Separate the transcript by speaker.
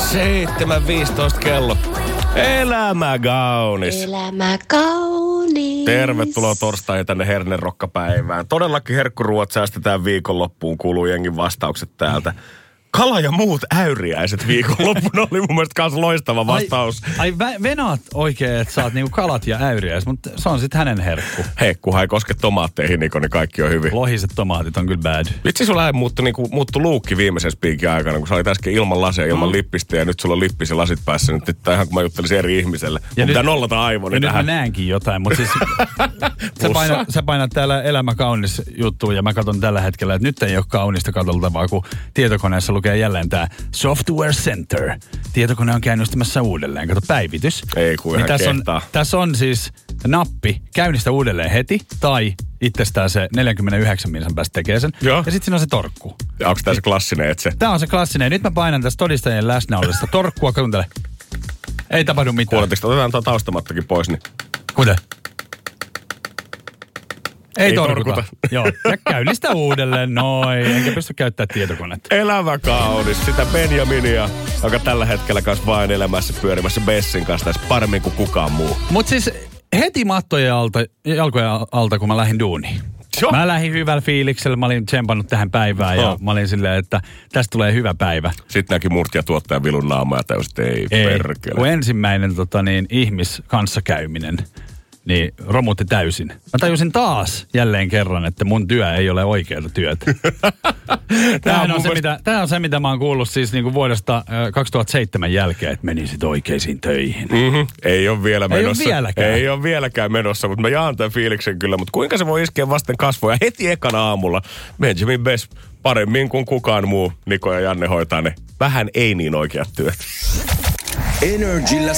Speaker 1: 7:15 kello. Elämä kaunis.
Speaker 2: Elämä kaunis.
Speaker 1: Tervetuloa torstaihin tänne Hernerokkapäivään. Todellakin herkkuruot säästetään viikonloppuun, kuuluu jengin vastaukset täältä. Kala ja muut äyriäiset viikonloppuna oli mun mielestä kans loistava vastaus.
Speaker 3: Venaat oikein, että saat niinku kalat ja äyriäiset, mutta se on sit hänen herkku.
Speaker 1: Hei, kunhan ei koske tomaatteihin, niin kaikki on hyvin.
Speaker 3: Lohiset tomaatit on kyllä bad.
Speaker 1: Vitsi, sulla muuttu luukki viimeisen spiikin aikana, kun sä olit äsken ilman lasia, ilman lippistä ja nyt sulla on lippis ja lasit päässä. Nyt ihan kun mä juttelisin eri ihmiselle. Mun pitää nollata aivoni tähän.
Speaker 3: Nyt mä näenkin jotain, mutta siis sä painat täällä Elämä kaunis juttuun ja mä katson tällä hetkellä, että nyt ei ole kaunista katoltavaa, kun tietokoneessa lukee jälleen tää Software Center. Tietokone on käynnistymässä uudelleen. Kato, päivitys.
Speaker 1: Ei kun ihan kehtaa.
Speaker 3: Tässä on siis nappi käynnistä uudelleen heti tai itsestään se 49 minsan päästä tekee sen.
Speaker 1: Joo.
Speaker 3: Ja sit siinä on se torkku.
Speaker 1: Ja onko tää se klassinen, että se?
Speaker 3: Tää on se klassinen. Nyt mä painan tästä todistajien läsnäolesta torkkua. Kuuntele. Ei tapahdu mitään.
Speaker 1: Kuuletteko, otetaan tuo taustamattakin pois, niin.
Speaker 3: Kuuntele. Ei torkuta. Joo. Ja käynnistä uudelleen. Noin. Enkä pysty käyttämään tietokonetta. Elämä
Speaker 1: kaunis. Sitä Benjaminia, joka tällä hetkellä kanssa vain elämässä pyörimässä Bessin kanssa tässä paremmin kuin kukaan muu.
Speaker 3: Mut siis heti mattojen jalkojen alta, kun mä lähdin duuniin. Joo. Mä lähdin hyvällä fiiliksellä. Mä olin tsempannut tähän päivään ja mä olin silleen, että tästä tulee hyvä päivä.
Speaker 1: Sitten näki Murtia tuottaja Vilun naamaa ja täysin, ei perkele.
Speaker 3: Kun ensimmäinen ihmiskanssakäyminen niin romutti täysin. Mä tajusin taas jälleen kerran, että mun työ ei ole oikeaa työtä. Tämä on se, mitä mä oon kuullut siis niin kuin vuodesta 2007 jälkeen, että menisit oikeisiin töihin.
Speaker 1: Mm-hmm. Ei ole vielä menossa.
Speaker 3: Ei
Speaker 1: ole vieläkään menossa, mutta mä jaan tämän fiiliksen kyllä. Mutta kuinka se voi iskeä vasten kasvoja heti ekana aamulla? Benjamin Bess paremmin kuin kukaan muu. Niko ja Janne hoitaa ne vähän ei niin oikeat työt.
Speaker 4: Energillä